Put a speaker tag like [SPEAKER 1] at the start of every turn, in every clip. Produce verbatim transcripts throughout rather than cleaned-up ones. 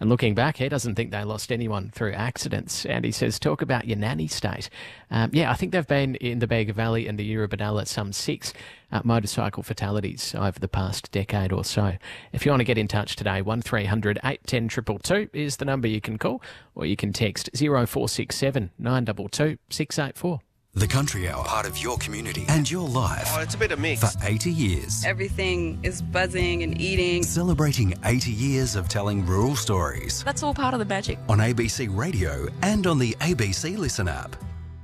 [SPEAKER 1] And looking back, he doesn't think they lost anyone through accidents. And he says, talk about your nanny state. Um, yeah, I think they've been in the Bega Valley and the Eurobodalla some six uh, motorcycle fatalities over the past decade or so. If you want to get in touch today, one three hundred eight one zero two two two is the number you can call, or you can text zero four six seven nine two two six eight four.
[SPEAKER 2] The Country Hour, part of your community and your life.
[SPEAKER 3] Oh, it's a bit of mix.
[SPEAKER 2] For eighty years.
[SPEAKER 4] Everything is buzzing and eating.
[SPEAKER 2] Celebrating eighty years of telling rural stories.
[SPEAKER 4] That's all part of the magic.
[SPEAKER 2] On A B C Radio and on the A B C Listen app.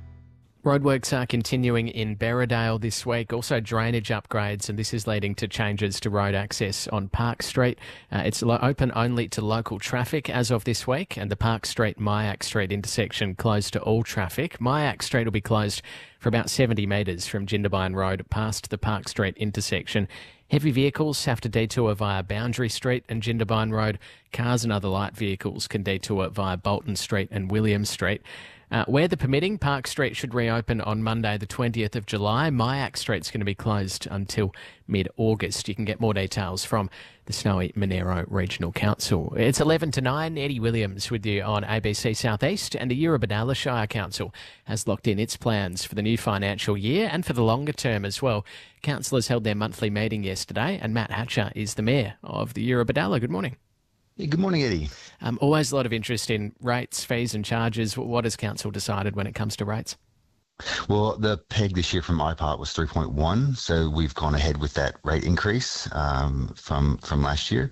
[SPEAKER 1] Roadworks are continuing in Berridale this week, also drainage upgrades, and this is leading to changes to road access on Park Street. Uh, it's lo- open only to local traffic as of this week, and the Park Street-Myack Street intersection closed to all traffic. Myack Street will be closed for about seventy metres from Jindabyne Road past the Park Street intersection. Heavy vehicles have to detour via Boundary Street and Jindabyne Road. Cars and other light vehicles can detour via Bolton Street and William Street. Uh, where the permitting, Park Street should reopen on Monday the twentieth of July. Myack Street's going to be closed until mid-August. You can get more details from the Snowy Monero Regional Council. It's eleven to nine. Eddie Williams with you on A B C South East, and the Eurobodalla Shire Council has locked in its plans for the new financial year and for the longer term as well. Councillors held their monthly meeting yesterday, and Matt Hatcher is the mayor of the Eurobodalla. Good morning.
[SPEAKER 5] Yeah, good morning, Eddie.
[SPEAKER 1] Um, always a lot of interest in rates, fees and charges. What has council decided when it comes to rates?
[SPEAKER 5] Well, the peg this year from I P A R T was three point one, so we've gone ahead with that rate increase um, from from last year.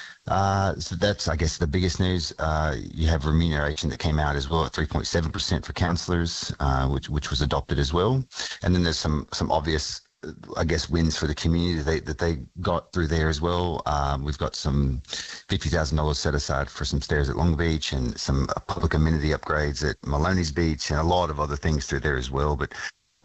[SPEAKER 5] Uh, so that's, I guess, the biggest news. Uh, you have remuneration that came out as well at three point seven percent for councillors, uh, which which was adopted as well. And then there's some some obvious, I guess, wins for the community that they, that they got through there as well. Um, we've got some fifty thousand dollars set aside for some stairs at Long Beach and some public amenity upgrades at Maloney's Beach and a lot of other things through there as well. But,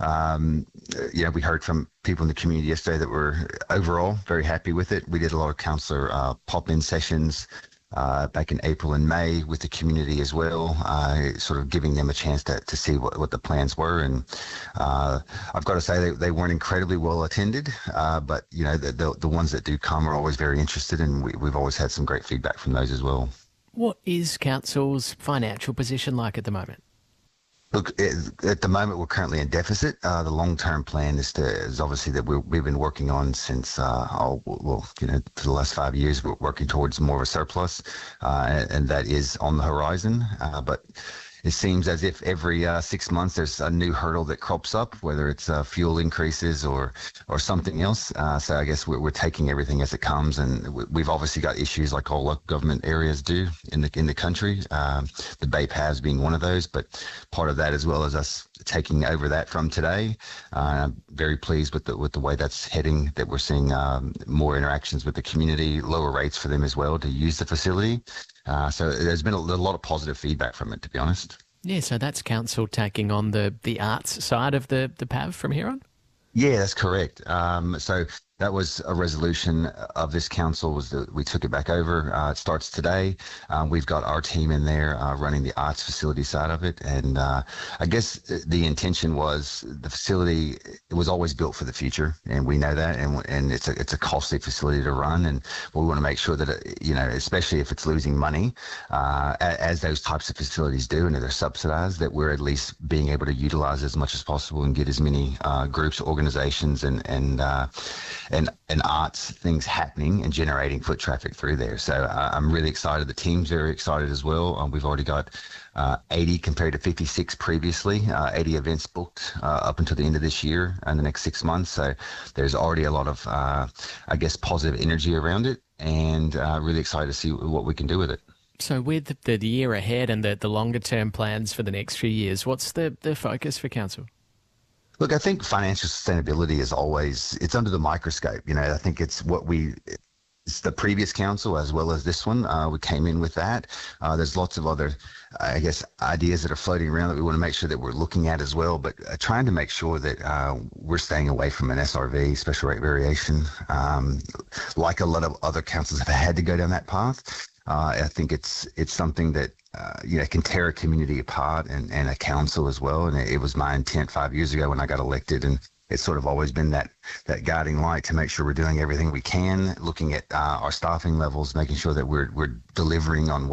[SPEAKER 5] um, you know, we heard from people in the community yesterday that were overall very happy with it. We did a lot of councillor uh, pop-in sessions Uh, back in April and May with the community as well, uh, sort of giving them a chance to, to see what, what the plans were. And uh, I've got to say they, they weren't incredibly well attended, uh, but, you know, the, the the ones that do come are always very interested, and we, we've always had some great feedback from those as well.
[SPEAKER 1] What is council's financial position like at the moment?
[SPEAKER 5] Look, at the moment, we're currently in deficit. Uh, the long-term plan is to is obviously that we're, we've been working on since, uh, oh, well, you know, for the last five years, we're working towards more of a surplus, uh, and, and that is on the horizon. Uh, but it seems as if every uh, six months there's a new hurdle that crops up, whether it's uh, fuel increases or or something else. Uh, so I guess we're, we're taking everything as it comes, and we've obviously got issues like all local government areas do in the in the country. Um, the Bay Paths being one of those, but part of that as well as us taking over that from today. Uh, I'm very pleased with the with the way that's heading. That we're seeing um, more interactions with the community, lower rates for them as well to use the facility. Uh, so there's been a, a lot of positive feedback from it, to be honest.
[SPEAKER 1] Yeah, so that's council taking on the, the arts side of the, the P A V from here on?
[SPEAKER 5] Yeah, that's correct. Um, so that was a resolution of this council, was that we took it back over. Uh, it starts today. Um, we've got our team in there uh, running the arts facility side of it. And uh, I guess the intention was the facility, it was always built for the future, and we know that. And and it's a it's a costly facility to run, and we want to make sure that, it, you know, especially if it's losing money, uh, as those types of facilities do, and they're subsidized, that we're at least being able to utilize as much as possible and get as many uh, groups, organizations, and and uh, and and arts things happening and generating foot traffic through there. So uh, I'm really excited. The team's very excited as well. Um, we've already got uh, eighty compared to fifty-six previously, uh, eighty events booked uh, up until the end of this year and the next six months. So there's already a lot of, uh, I guess, positive energy around it, and uh, really excited to see what we can do with it.
[SPEAKER 1] So with the, the year ahead and the, the longer term plans for the next few years, what's the, the focus for council?
[SPEAKER 5] Look, I think financial sustainability is always, it's under the microscope. You know, I think it's what we, it's the previous council as well as this one. Uh, we came in with that. Uh, there's lots of other, I guess, ideas that are floating around that we want to make sure that we're looking at as well, but uh, trying to make sure that uh, we're staying away from an S R V, special rate variation, um, like a lot of other councils have had to go down that path. Uh, I think it's it's something that uh, you know can tear a community apart, and, and a council as well. And it, it was my intent five years ago when I got elected, and it's sort of always been that that guiding light to make sure we're doing everything we can, looking at uh, our staffing levels, making sure that we're we're delivering on